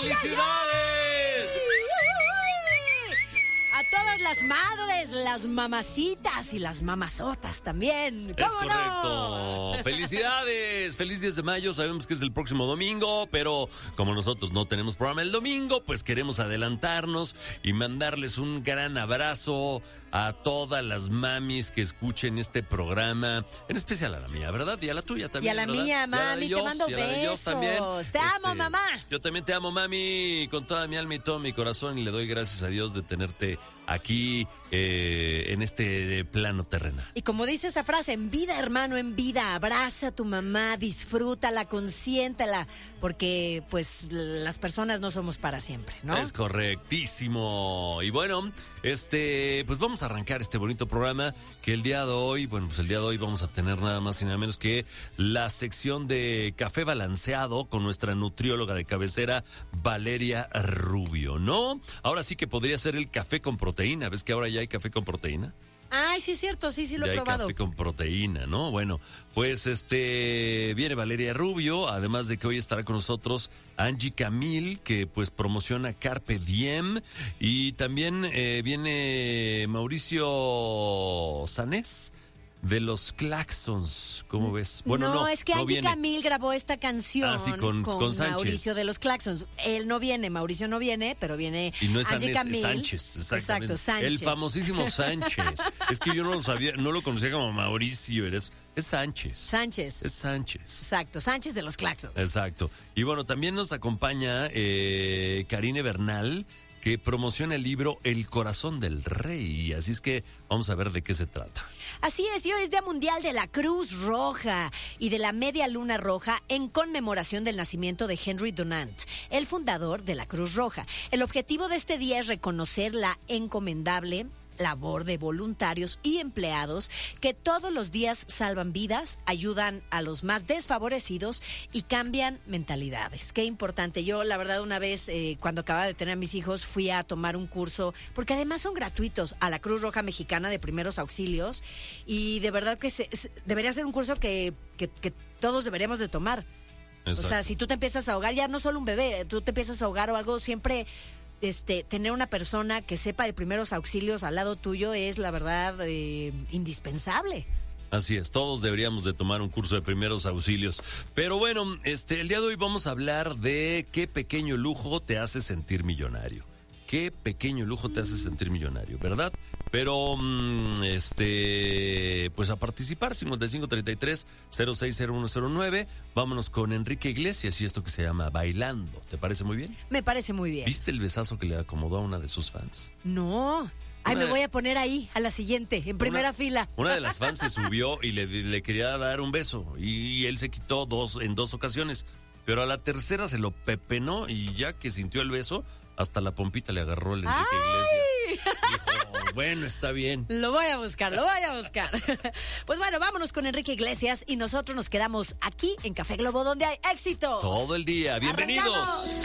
¡Felicidades! A todas las madres, las mamacitas y las mamazotas también. ¿Cómo Es correcto. no? ¡Felicidades! Feliz 10 de mayo. Sabemos que es el próximo domingo, pero como nosotros no tenemos programa el domingo, pues queremos adelantarnos y mandarles un gran abrazo a todas las mamis que escuchen este programa, en especial a la mía, ¿verdad? Y a la tuya también, Y a la ¿verdad? mía, mami, te mando besos. También. Te amo, mamá. Yo también te amo, mami, con toda mi alma y todo mi corazón, y le doy gracias a Dios de tenerte aquí en este plano terrenal. Y como dice esa frase, en vida, hermano, en vida, abraza a tu mamá, disfrútala, consiéntala, porque pues las personas no somos para siempre, ¿no? Es correctísimo. Y bueno, pues vamos a arrancar este bonito programa que el día de hoy, vamos a tener nada más y nada menos que la sección de Café Balanceado con nuestra nutrióloga de cabecera, Valeria Rubio, ¿no? Ahora sí que podría ser el café con proteína. ¿Ves que ahora ya hay café con proteína? Ay, sí es cierto, sí lo he probado. Café con proteína, ¿no? Bueno, pues viene Valeria Rubio, además de que hoy estará con nosotros Angie Camil, que pues promociona Carpe Diem, y también viene Mauricio Sanés de los Claxons, ¿cómo ves? Bueno, no, es que Angie Camil grabó esta canción con Sánchez. Mauricio de los Claxons. Él no viene, Mauricio no viene, pero viene y no es Angie Camil. Es Sánchez, exactamente. Exacto, Sánchez. El famosísimo Sánchez. Es que yo no lo sabía, no lo conocía como Mauricio, es Sánchez. Sánchez. Es Sánchez. Exacto, Sánchez de los Claxons. Exacto. Y bueno, también nos acompaña Karine Bernal, que promociona el libro El Corazón del Rey. Así es que vamos a ver de qué se trata. Así es, y hoy es Día Mundial de la Cruz Roja y de la Media Luna Roja en conmemoración del nacimiento de Henry Dunant, el fundador de la Cruz Roja. El objetivo de este día es reconocer la encomendable labor de voluntarios y empleados que todos los días salvan vidas, ayudan a los más desfavorecidos y cambian mentalidades. Qué importante. Yo, la verdad, una vez, cuando acababa de tener a mis hijos, fui a tomar un curso, porque además son gratuitos, a la Cruz Roja Mexicana de Primeros Auxilios, y de verdad que debería ser un curso que todos deberíamos de tomar. Exacto. O sea, si tú te empiezas a ahogar, ya no solo un bebé, tú te empiezas a ahogar o algo, siempre tener una persona que sepa de primeros auxilios al lado tuyo es, la verdad, indispensable. Así es, todos deberíamos de tomar un curso de primeros auxilios. Pero bueno, el día de hoy vamos a hablar de qué pequeño lujo te hace sentir millonario. Qué pequeño lujo te hace sentir millonario, ¿verdad? Pero, pues a participar, 5533-060109. Vámonos con Enrique Iglesias y esto que se llama Bailando. ¿Te parece muy bien? Me parece muy bien. ¿Viste el besazo que le acomodó a una de sus fans? No. Ay, me voy a poner ahí, a la siguiente, en primera fila. Una de las fans se subió y le quería dar un beso. Y él se quitó en dos ocasiones. Pero a la tercera se lo pepenó y ya que sintió el beso, hasta la pompita le agarró el Enrique Iglesias. Dijo, bueno, está bien. Lo voy a buscar. Pues bueno, vámonos con Enrique Iglesias y nosotros nos quedamos aquí en Café Globo, donde hay éxito. Todo el día. ¡Bienvenidos! ¡Arrancamos!